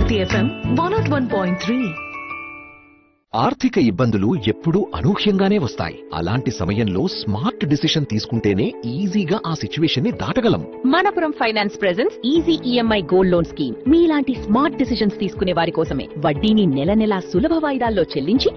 Hit FM 101.3. ఆర్థిక ఇబ్బందులు ఎప్పుడూ అనూహ్యంగానే వస్తాయి. అలాంటి సమయంలో స్మార్ట్ డిసిషన్ తీసుకుంటేనే ఈజీగా ఆ సిచ్యువేషన్ ని దాటగలం. Manappuram finance presents easy EMI gold loan scheme. మీలాంటి స్మార్ట్ డిసిషన్స్ తీసుకునే వారి కోసమే. వడ్డీని నెల నెలా సులభ వాయిదాల్లో చెల్లించి